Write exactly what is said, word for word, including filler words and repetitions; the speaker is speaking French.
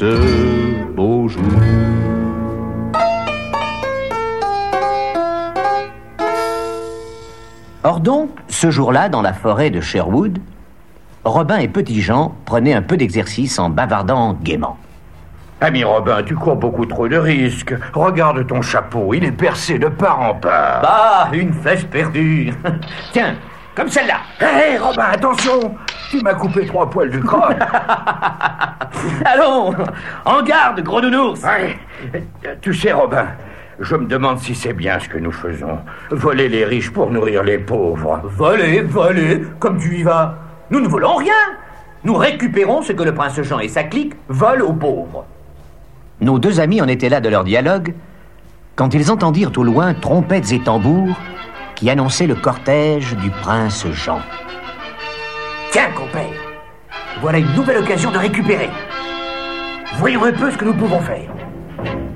ce beau jour. Or donc, ce jour-là, dans la forêt de Sherwood, Robin et Petit Jean prenaient un peu d'exercice en bavardant gaiement. Ami Robin, tu cours beaucoup trop de risques. Regarde ton chapeau, il est percé de part en part. Bah, une flèche perdue. Tiens, comme celle-là. Hé, hey, Robin, attention! Tu m'as coupé trois poils du crâne. Allons, en garde, gros nounours. Ouais. Tu sais, Robin, je me demande si c'est bien ce que nous faisons. Voler les riches pour nourrir les pauvres. Voler, voler, comme tu y vas. Nous ne volons rien. Nous récupérons ce que le prince Jean et sa clique volent aux pauvres. Nos deux amis en étaient là de leur dialogue quand ils entendirent au loin trompettes et tambours qui annonçaient le cortège du prince Jean. Tiens, compère, voilà une nouvelle occasion de récupérer. Voyons un peu ce que nous pouvons faire.